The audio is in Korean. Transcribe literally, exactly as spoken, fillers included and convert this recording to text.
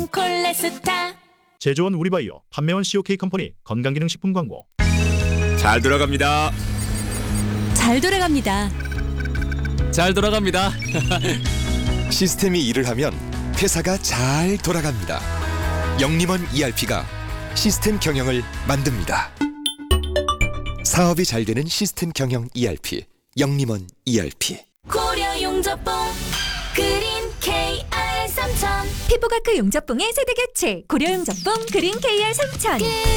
는 콜레스타. 제조원 우리바이오, 판매원 씨오케이 컴퍼니 건강기능식품 광고. 잘 돌아갑니다. 잘 돌아갑니다. 잘 돌아갑니다. 시스템이 일을 하면 회사가 잘 돌아갑니다. 영림원 이알피가 시스템 경영을 만듭니다. 사업이 잘 되는 시스템 경영 이알피, 영림원 이알피. 고려 용접봉 그린 케이알 삼천. 피부과크 용접봉의 세대 교체 고려 용접봉 그린 케이알 삼천.